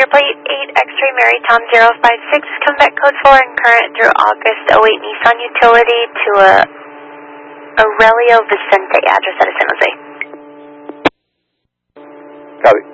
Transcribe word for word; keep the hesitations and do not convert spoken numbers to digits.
Your plate eight X-ray Mary Tom zero five six, come back code four and current through August oh eight Nissan Utility to a Aurelio Vicente address out of San Jose. Copy.